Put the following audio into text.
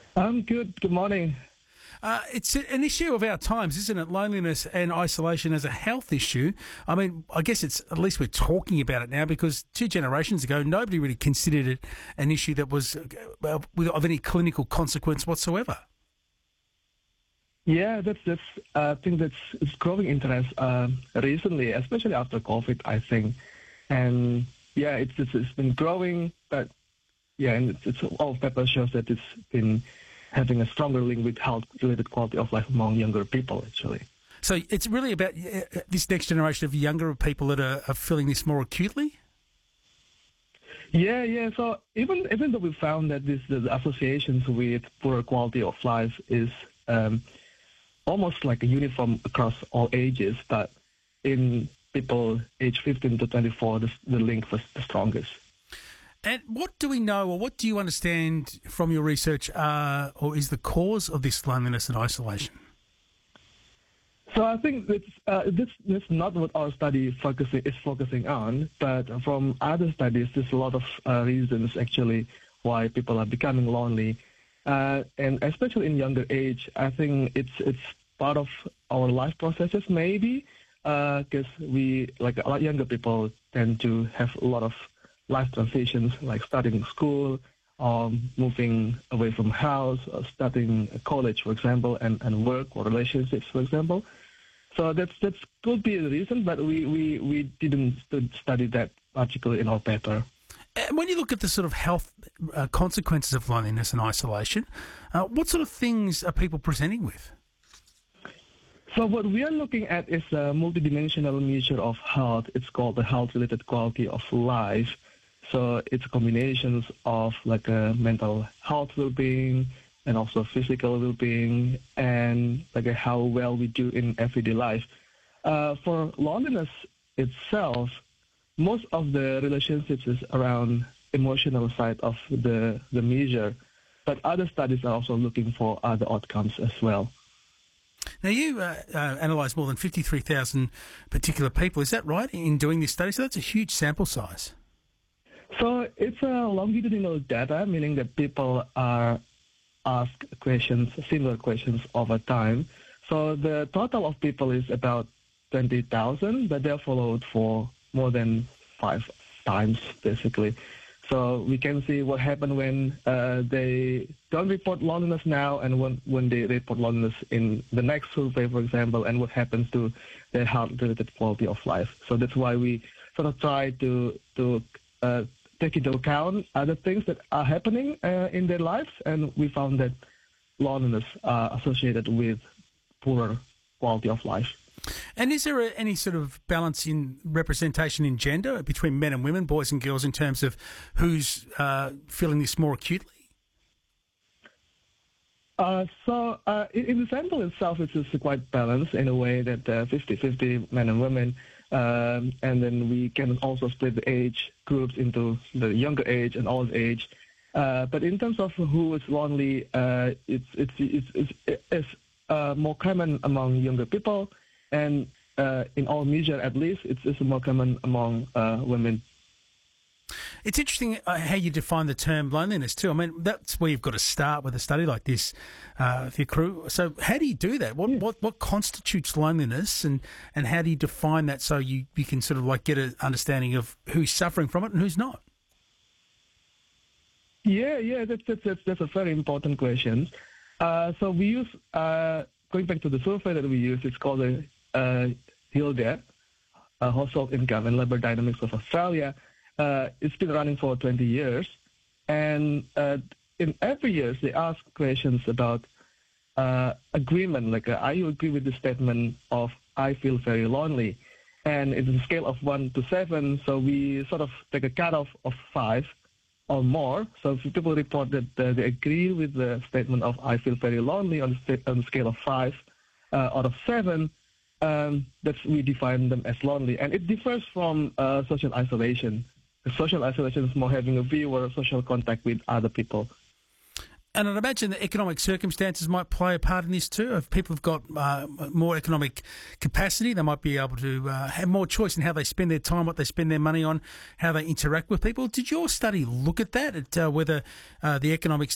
I'm good. Good morning. It's an issue of our times, isn't it? Loneliness and isolation as a health issue. I mean, I guess it's at least we're talking about it now because 2 generations ago, nobody really considered it an issue that was of any clinical consequence whatsoever. Yeah, that's I think that's it's growing interest recently, especially after COVID, I think. And yeah, it's been growing, but yeah, and it's all paper shows that it's been having a stronger link with health-related quality of life among younger people, actually. So it's really about this next generation of younger people that are feeling this more acutely. Yeah. So even though we found that the associations with poorer quality of life is almost like a uniform across all ages, but in people age 15 to 24, the link was the strongest. And what do we know, or what do you understand from your research, or is the cause of this loneliness and isolation? So I think this not what our study is focusing on, but from other studies, there's a lot of reasons actually why people are becoming lonely, and especially in younger age. I think it's part of our life processes maybe, because we like a lot younger people tend to have a lot of life transitions like starting school, moving away from house, or starting college, for example, and work or relationships, for example. So that's could be the reason, but we didn't study that particularly in our paper. And when you look at the sort of health consequences of loneliness and isolation, what sort of things are people presenting with? So what we are looking at is a multidimensional measure of health. It's called the health-related quality of life. So it's combinations of like a mental health well-being and also physical well-being and like how well we do in everyday life. For loneliness itself, most of the relationships is around emotional side of the measure, but other studies are also looking for other outcomes as well. Now, you analysed more than 53,000 particular people. Is that right, in doing this study? So that's a huge sample size. So it's a longitudinal data, meaning that people are asked questions, similar questions over time. So the total of people is about 20,000, but they're followed for more than 5 times, basically. So we can see what happened when they don't report loneliness now and when they report loneliness in the next survey, for example, and what happens to their health-related quality of life. So that's why we sort of try to take into account other things that are happening in their lives, and we found that loneliness are associated with poorer quality of life. And is there any sort of balance in representation in gender between men and women, boys and girls, in terms of who's feeling this more acutely? So in the sample itself, it's quite balanced in a way that 50-50 men and women, and then we can also split the age groups into the younger age and old age. But in terms of who is lonely, it's more common among younger people, and in our measure at least, it's more common among women. It's interesting how you define the term loneliness too. I mean, that's where you've got to start with a study like this with your crew. So how do you do that? What constitutes loneliness, and how do you define that so you can sort of like get an understanding of who's suffering from it and who's not? Yeah, that's a very important question. So we use, going back to the survey that we use, it's called the HILDA, Household Income and Labour Dynamics of Australia. It's been running for 20 years, and in every year they ask questions about agreement, like are you agree with the statement of I feel very lonely, and it's a scale of 1 to 7. So we sort of take a cutoff of 5 or more. So if people report that they agree with the statement of I feel very lonely on the scale of 5 out of 7, that's we define them as lonely, and it differs from social isolation. Social isolation is more having a view or a social contact with other people. And I'd imagine that economic circumstances might play a part in this too. If people have got more economic capacity, they might be able to have more choice in how they spend their time, what they spend their money on, how they interact with people. Did your study look at that, at whether the economic